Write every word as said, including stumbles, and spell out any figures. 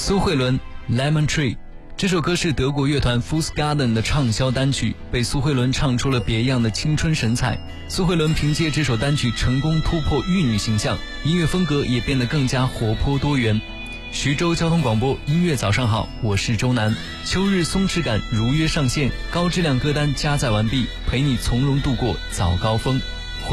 苏慧伦 Lemon Tree 这首歌是德国乐团 Fuß Garden 的畅销单曲，被苏慧伦唱出了别样的青春神采。苏慧伦凭借这首单曲成功突破玉女形象，音乐风格也变得更加活泼多元。徐州交通广播音乐早上好，我是周南。秋日松弛感如约上线，高质量歌单加载完毕，陪你从容度过早高峰。